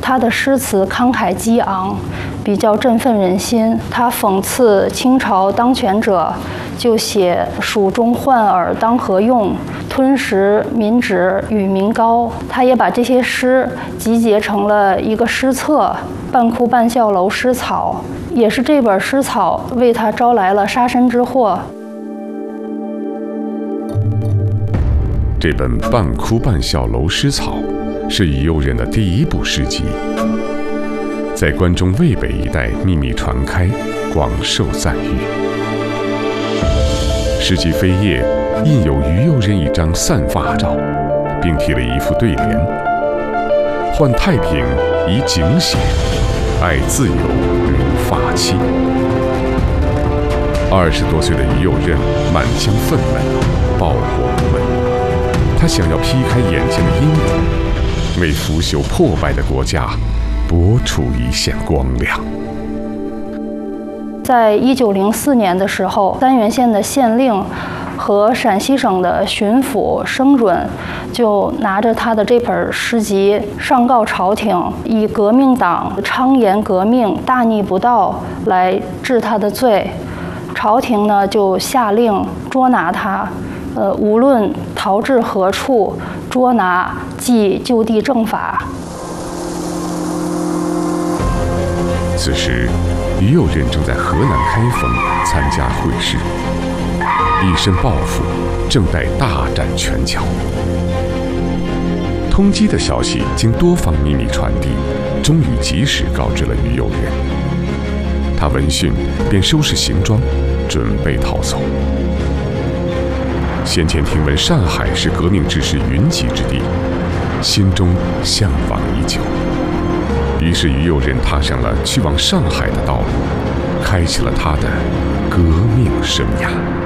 他的诗词慷慨激昂，比较振奋人心。他讽刺清朝当权者，就写“蜀中宦耳当何用，吞食民脂与民膏”。他也把这些诗集结成了一个诗册《半哭半笑楼诗草》，也是这本诗草为他招来了杀身之祸。 这本《半哭半笑楼诗草》是于右任的第一部诗集，在关中渭北一带秘密传开，广受赞誉。诗集扉页印有于右任一张散发照，并题了一副对联：“患太平宜警醒，爱自由如发妻。”20多岁的于右任满腔愤懑，报国无门。他想要劈开眼前的阴影，为腐朽破败的国家搏出一线光亮。 在1904年的时候，三原县的县令和陕西省的巡抚生准就拿着他的这本诗集上告朝廷，以革命党倡言革命、大逆不道来治他的罪。朝廷呢就下令捉拿他，无论逃至何处，捉拿即就地正法。 此时，于右任正在河南开封参加会试，一身抱负，正待大展拳脚。通缉的消息经多方秘密传递，终于及时告知了于右任。他闻讯便收拾行装，准备逃走。先前听闻上海是革命志士云集之地，心中向往已久。于是于右任踏上了去往上海的道路，开启了他的革命生涯。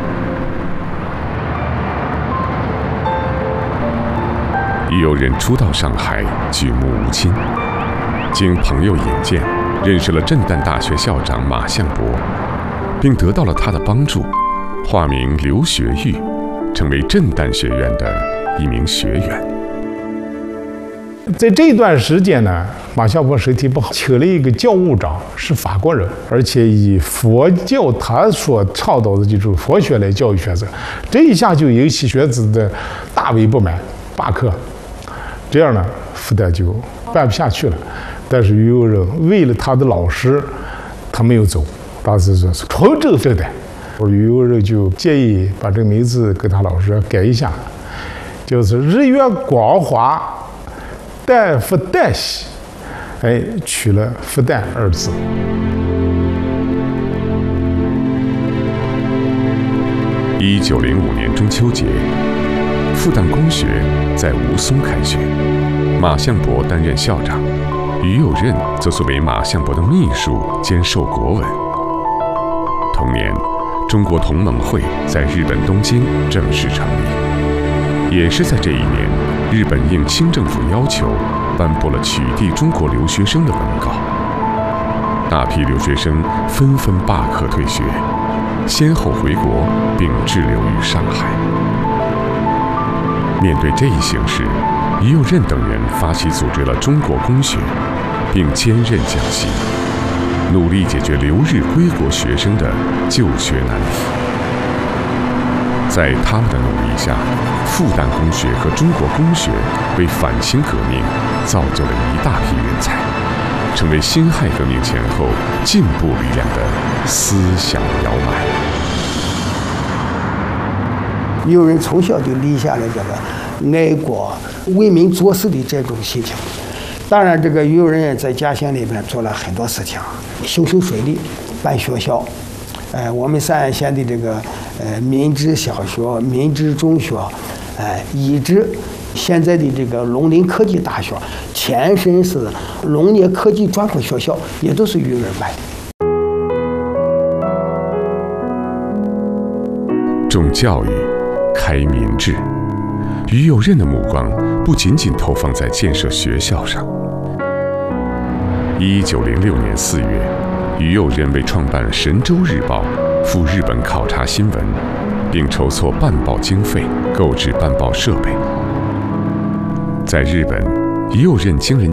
于右任初到上海，举目无亲，经朋友引荐，认识了震旦大学校长马相伯，并得到了他的帮助，化名刘学玉，成为震旦学院的一名学员。 在这段时间呢，马相伯身体不好，请了一个教务长，是法国人，而且以佛教他所倡导的这种佛学来教育学生，这一下就引起学子的大为不满，罢课。这样呢，复旦就办不下去了。但是于右任为了他的老师，他没有走，当时说是纯正正旦。于右任就建议把这个名字给他老师改一下，就是日月光华，旦复旦兮，取了复旦二字。 1905年中秋节，复旦公学在吴淞开学，马相伯担任校长，于右任则作为马相伯的秘书兼授国文。同年，中国同盟会在日本东京正式成立。也是在这一年，日本应清政府要求，颁布了取缔中国留学生的文告。大批留学生纷纷罢课退学，先后回国并滞留于上海。面对这一形势，于右任等人发起组织了中国公学，并兼任讲习，努力解决留日归国学生的就学难题。在他们的努力下，复旦公学和中国公学为反清革命造就了一大批人才，成为辛亥革命前后进步力量的思想摇篮。 于右任从小就立下了这个爱国为民做事的这种心情。当然，这个于右任也在家乡里面做了很多事情，修水利，办学校。我们三原县的这个民治小学、民治中学，以至现在的这个农林科技大学，前身是农业科技专科学校，也都是于右任办的。 重教育，开民治，于右任的目光不仅仅投放在建设学校上。1906年4月，于右任为创办《神州日报》赴日本考察新闻，并筹措办报经费，购置办报设备。在日本，于右任经人